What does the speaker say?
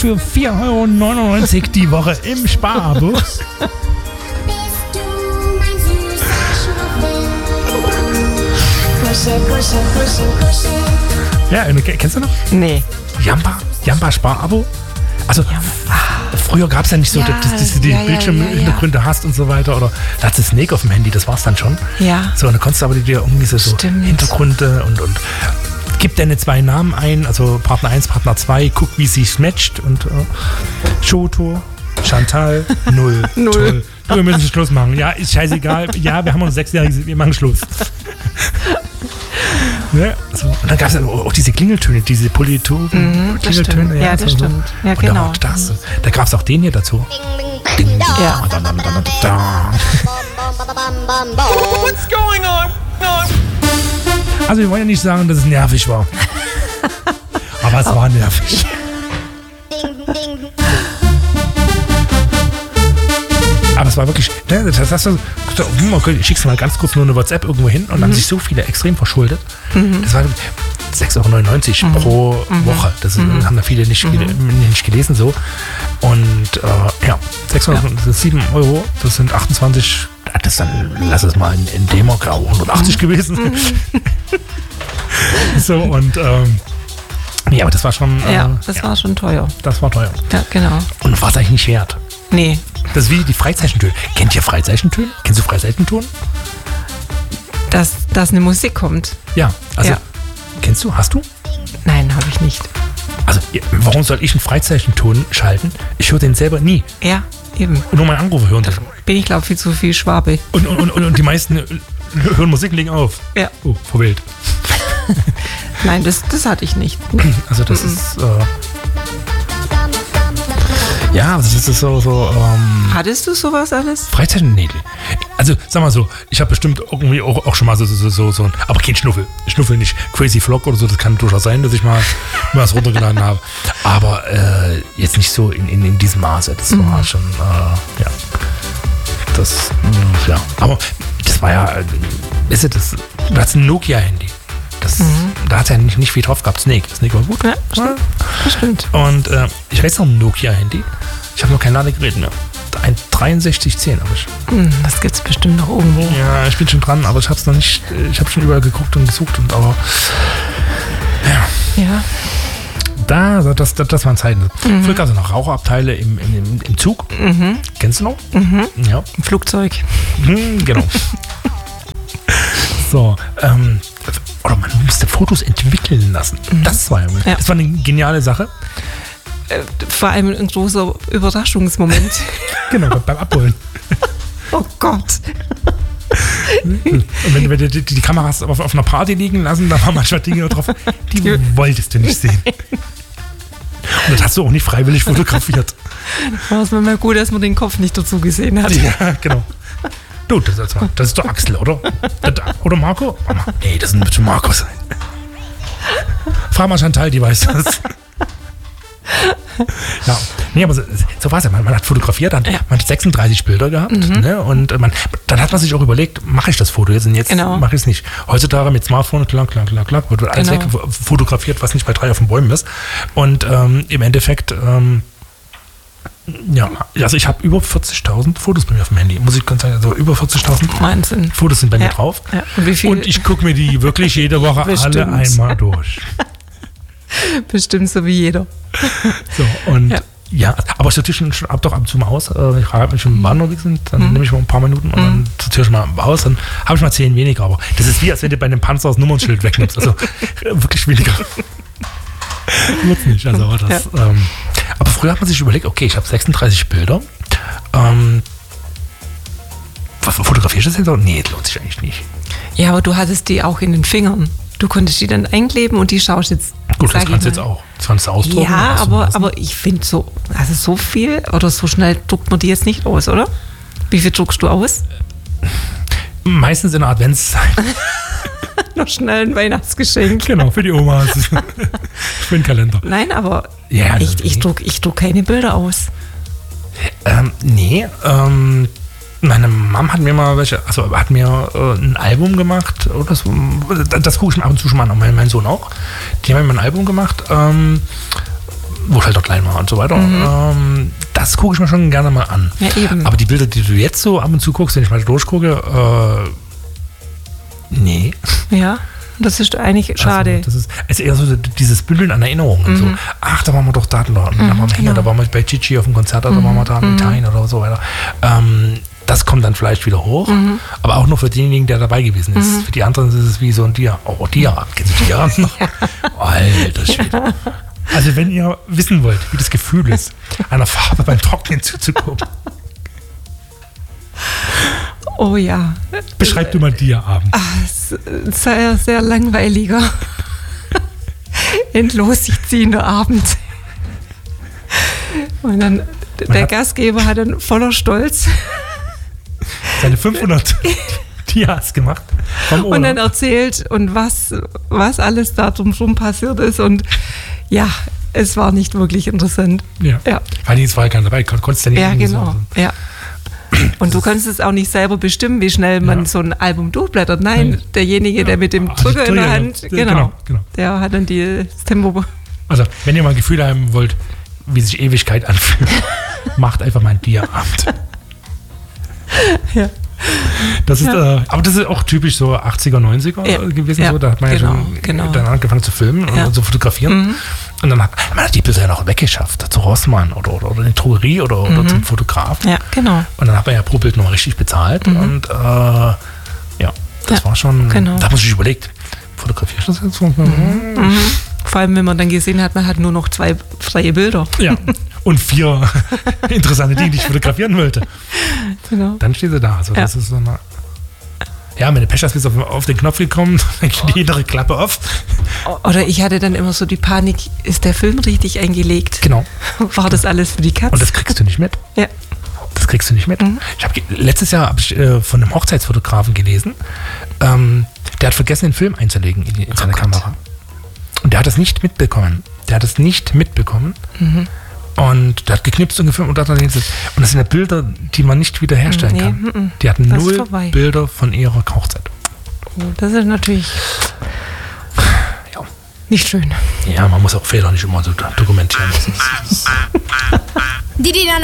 für 4,99 € die Woche im Sparabo. Ja, kennst du noch? Nee. Jamba Sparabo? Also, früher gab es ja nicht so, dass du die Bildschirmhintergründe hast und so weiter. Oder da hat es Snake auf dem Handy, das war's dann schon. Ja. So, und dann konntest du aber dir irgendwie so Hintergründe und gib deine 2 Namen ein, also Partner 1, Partner 2, guck, wie sie matcht und Shoto, Chantal, 0. Toll. Du, wir müssen Schluss machen. Ja, ist scheißegal. Ja, wir haben uns 6-Jährige, wir machen Schluss. Ja, so. Und dann gab es auch diese Klingeltöne, diese Polyton-Klingeltöne. Ja, das stimmt. Ja, genau. Da gab es auch den hier dazu. Ding, ja. What's going on? Also wir wollen ja nicht sagen, dass es nervig war. Aber es war nervig. Aber es war wirklich, das hast du, ich schick's mal ganz kurz nur eine WhatsApp irgendwo hin und dann haben sich so viele extrem verschuldet. Das war 6,99 € pro Woche. Das haben da viele nicht gelesen so. Und 7 €, das sind 28, lass es mal in D-Mark 180 gewesen. So und ja, aber das war schon das war schon teuer. Das war teuer. Ja, genau. Und war es eigentlich nicht wert. Nee. Das ist wie die Freizeichentöne. Kennt ihr Freizeichentöne? Kennst du Freizeichentöne? Dass eine Musik kommt. Ja, also kennst du? Hast du? Nein, habe ich nicht. Also warum soll ich einen Freizeichenton schalten? Ich höre den selber nie. Ja, eben. Und nur meine Anrufe hören den. Bin ich, glaube ich, viel zu viel Schwabe. Und die meisten hören Musik und legen auf. Ja. Oh, verwählt. Nein, das hatte ich nicht. Also das ist... ja, das ist so hattest du sowas alles? Freizeichen? Nee. Also, sag mal so, ich habe bestimmt irgendwie auch schon mal so ein, aber kein Schnuffel. Ich schnuffel nicht. Crazy Vlog oder so, das kann durchaus sein, dass ich mal was runtergeladen habe. Aber jetzt nicht so in diesem Maße. Das war schon, Aber das war ja, weißt du, du hattest ein Nokia-Handy. Da hat es ja nicht viel drauf gehabt. Snake war gut. Ja, das stimmt. Und ich weiß noch ein Nokia-Handy. Ich habe noch kein Ladegerät mehr. Ein 6310 habe ich. Das gibt es bestimmt noch irgendwo. Ja, ich bin schon dran, aber ich habe es noch nicht. Ich habe schon überall geguckt und gesucht aber. Ja. Das waren Zeiten. Früher gab es noch Raucherabteile im Zug. Kennst du noch? Ja. Im Flugzeug. Genau. So, oder man musste Fotos entwickeln lassen. Das war das war eine geniale Sache. Vor allem ein großer Überraschungsmoment. Genau, beim Abholen. Oh Gott. Und wenn wir die Kameras auf einer Party liegen lassen, da waren manchmal Dinge drauf, die wolltest du nicht sehen. Und das hast du auch nicht freiwillig fotografiert. War es mir mal gut, dass man den Kopf nicht dazu gesehen hat. Ja, genau. Du, das ist doch Axel, oder? Oder Marco? Oh, nee, das wird schon Marco sein. Frag mal Chantal, die weiß das. Ja, nee, aber so war es ja. Man hat fotografiert, man hat 36 Bilder gehabt. Ne? Und dann hat man sich auch überlegt, mache ich das Foto jetzt? Und jetzt mache ich es nicht. Heutzutage mit Smartphone, klack, wird alles weg fotografiert, was nicht bei 3 auf den Bäumen ist. Und im Endeffekt... ja, also ich habe über 40.000 Fotos bei mir auf dem Handy. Muss ich ganz sagen, also über 40.000 Wahnsinn. Fotos sind bei mir drauf. Ja. Und wie viel? Und ich gucke mir die wirklich jede Woche alle einmal durch. Bestimmt so wie jeder. So, und aber ich sortiere schon ab und zu mal aus. Wenn ich im Bahnhof sind, dann nehme ich mal ein paar Minuten und dann sortiere ich mal aus. Dann habe ich mal 10 weniger. Aber das ist wie, als wenn du bei einem Panzer das Nummernschild wegnimmst. Also wirklich weniger. Wird's nicht. Also das... aber früher hat man sich überlegt, okay, ich habe 36 Bilder. Fotografiere ich das jetzt? Nee, das lohnt sich eigentlich nicht. Ja, aber du hattest die auch in den Fingern. Du konntest die dann einkleben und die schaust jetzt. Gut, das kannst du jetzt auch. Das kannst du ausdrucken. Ja, aber ich finde so viel oder so schnell druckt man die jetzt nicht aus, oder? Wie viel druckst du aus? Meistens in der Adventszeit. Noch schnell ein Weihnachtsgeschenk. Genau, für die Omas. Für den Kalender. Nein, aber ich druck keine Bilder aus. Nee, meine Mom hat mir mal ein Album gemacht. Oder so, das gucke ich mir ab und zu schon mal an. Mein Sohn auch. Die haben mir ein Album gemacht wo ich halt noch klein war und so weiter. Das gucke ich mir schon gerne mal an. Ja, eben. Aber die Bilder, die du jetzt so ab und zu guckst, wenn ich mal durchgucke, nee. Ja, das ist eigentlich schade. Also, das ist eher so dieses Bündeln an Erinnerungen. So, ach, da waren wir doch da, und da waren wir hier, da waren wir bei Gigi auf dem Konzert, da waren wir da in Italien oder so weiter. Das kommt dann vielleicht wieder hoch, aber auch nur für denjenigen, der dabei gewesen ist. Für die anderen ist es wie so ein Dia. Oh, Dia, kennst du Dia? Alter Schwede. Also wenn ihr wissen wollt, wie das Gefühl ist, einer Farbe beim Trocknen zuzugucken. Oh ja. Beschreib du mal Dia-Abend. Sehr, sehr langweiliger, endlos sich ziehender Abend. Und dann der Gastgeber hat dann voller Stolz seine 500 Dias gemacht vom Urlaub. Und dann erzählt und was alles da drumherum passiert ist. Und ja, es war nicht wirklich interessant. Ja. Weil jetzt war ja keiner dabei, konntest ja nicht. Ja, genau. Ja. Und du kannst es auch nicht selber bestimmen, wie schnell man so ein Album durchblättert. Nein, derjenige, der mit dem Drücker in der Hand, genau, der hat dann das Tempo. Also, wenn ihr mal ein Gefühl haben wollt, wie sich Ewigkeit anfühlt, macht einfach mal einen Dia-Abend. Ja. Das ist, aber das ist auch typisch so 80er, 90er gewesen. So. Da hat man ja schon dann angefangen zu filmen und zu fotografieren. Und dann hat man die Bilder ja noch weggeschafft, zu Rossmann oder in die Drogerie oder zum Fotografen. Ja, genau. Und dann hat man ja pro Bild noch richtig bezahlt. Und das war schon, da hat man sich überlegt, fotografiere ich das jetzt? Vor allem, wenn man dann gesehen hat, man hat nur noch 2 freie Bilder. Ja. Und 4 interessante Dinge, die ich fotografieren wollte. Genau. Dann steht sie da. Also das ist so eine. Ja, wenn du Pech hast, bist du auf den Knopf gekommen, dann geht die hintere Klappe auf. Oder ich hatte dann immer so die Panik, ist der Film richtig eingelegt? Genau. War das alles für die Katze? Und das kriegst du nicht mit. Ja. Das kriegst du nicht mit. Letztes Jahr habe ich von einem Hochzeitsfotografen gelesen, der hat vergessen, den Film einzulegen in seine Kamera. Und der hat das nicht mitbekommen. Und der hat geknipst und gefilmt und das sind ja Bilder, die man nicht wiederherstellen kann. Die hatten 0 Bilder von ihrer Hochzeit. Oh, das ist natürlich nicht schön. Ja, man muss auch Fehler nicht immer so dokumentieren.